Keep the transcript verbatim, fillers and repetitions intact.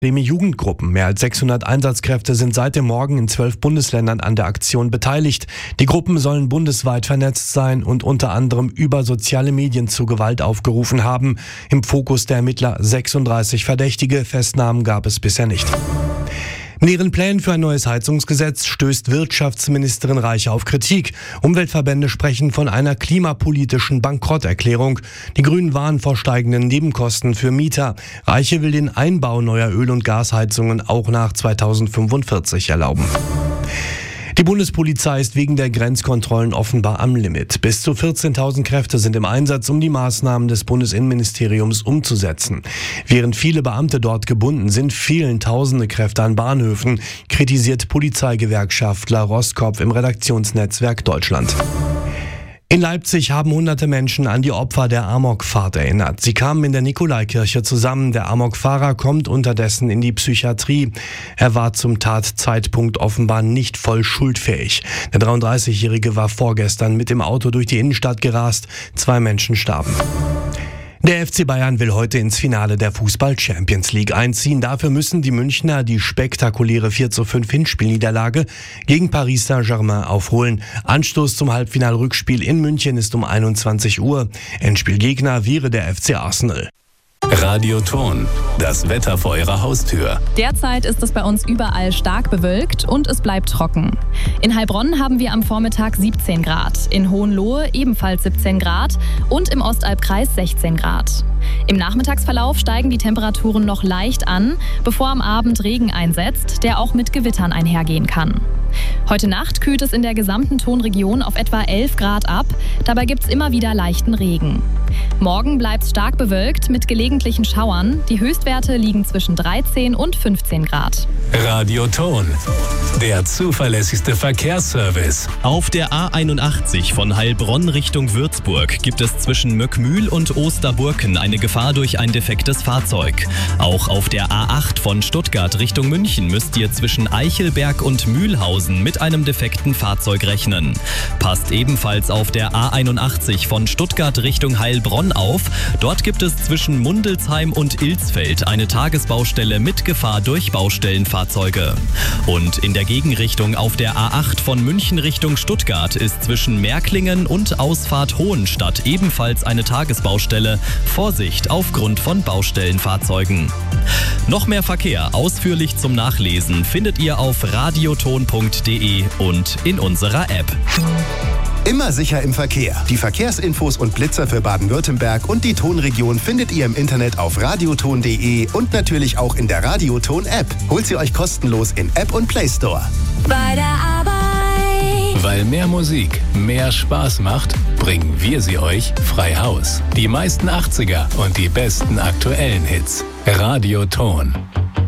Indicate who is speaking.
Speaker 1: Jugendgruppen. Mehr als sechshundert Einsatzkräfte sind seit dem Morgen in zwölf Bundesländern an der Aktion beteiligt. Die Gruppen sollen bundesweit vernetzt sein und unter anderem über soziale Medien zu Gewalt aufgerufen haben. Im Fokus der Ermittler sechsunddreißig Verdächtige. Festnahmen gab es bisher nicht. In ihren Plänen für ein neues Heizungsgesetz stößt Wirtschaftsministerin Reiche auf Kritik. Umweltverbände sprechen von einer klimapolitischen Bankrotterklärung. Die Grünen warnen vor steigenden Nebenkosten für Mieter. Reiche will den Einbau neuer Öl- und Gasheizungen auch nach zweitausendfünfundvierzig erlauben. Die Bundespolizei ist wegen der Grenzkontrollen offenbar am Limit. Bis zu vierzehntausend Kräfte sind im Einsatz, um die Maßnahmen des Bundesinnenministeriums umzusetzen. Während viele Beamte dort gebunden sind, fehlen tausende Kräfte an Bahnhöfen, kritisiert Polizeigewerkschaftler Roskopf im Redaktionsnetzwerk Deutschland. In Leipzig haben hunderte Menschen an die Opfer der Amokfahrt erinnert. Sie kamen in der Nikolaikirche zusammen. Der Amokfahrer kommt unterdessen in die Psychiatrie. Er war zum Tatzeitpunkt offenbar nicht voll schuldfähig. Der dreiunddreißigjährige war vorgestern mit dem Auto durch die Innenstadt gerast. Zwei Menschen starben. Der F C Bayern will heute ins Finale der Fußball-Champions League einziehen. Dafür müssen die Münchner die spektakuläre vier zu fünf Hinspielniederlage gegen Paris Saint-Germain aufholen. Anstoß zum Halbfinal-Rückspiel in München ist um einundzwanzig Uhr. Endspielgegner wäre der F C Arsenal.
Speaker 2: Radioton, das Wetter vor Ihrer Haustür.
Speaker 3: Derzeit ist es bei uns überall stark bewölkt und es bleibt trocken. In Heilbronn haben wir am Vormittag siebzehn Grad, in Hohenlohe ebenfalls siebzehn Grad und im Ostalbkreis sechzehn Grad. Im Nachmittagsverlauf steigen die Temperaturen noch leicht an, bevor am Abend Regen einsetzt, der auch mit Gewittern einhergehen kann. Heute Nacht kühlt es in der gesamten Tonregion auf etwa elf Grad ab, dabei gibt es immer wieder leichten Regen. Morgen bleibt es stark bewölkt mit gelegentlichen Schauern. Die Höchstwerte liegen zwischen dreizehn und fünfzehn Grad.
Speaker 2: Radioton, der zuverlässigste Verkehrsservice.
Speaker 4: Auf der A einundachtzig von Heilbronn Richtung Würzburg gibt es zwischen Möckmühl und Osterburken eine Gefahr durch ein defektes Fahrzeug. Auch auf der A acht von Stuttgart Richtung München müsst ihr zwischen Eichelberg und Mühlhausen mit einem defekten Fahrzeug rechnen. Passt ebenfalls auf der A einundachtzig von Stuttgart Richtung Heilbronn auf. Dort gibt es zwischen Mundelsheim und Ilsfeld eine Tagesbaustelle mit Gefahr durch Baustellenfahrzeuge. Und in der Gegenrichtung auf der A acht von München Richtung Stuttgart ist zwischen Märklingen und Ausfahrt Hohenstadt ebenfalls eine Tagesbaustelle. Vorsicht aufgrund von Baustellenfahrzeugen. Noch mehr Verkehr ausführlich zum Nachlesen findet ihr auf radioton punkt de und in unserer App.
Speaker 5: Immer sicher im Verkehr. Die Verkehrsinfos und Blitzer für Baden-Württemberg und die Tonregion findet ihr im Internet auf radioton punkt de und natürlich auch in der Radioton-App. Holt sie euch kostenlos in App und Play Store.
Speaker 6: Bei der Arbeit.
Speaker 2: Weil mehr Musik mehr Spaß macht, bringen wir sie euch frei Haus. Die meisten achtziger und die besten aktuellen Hits. Radioton.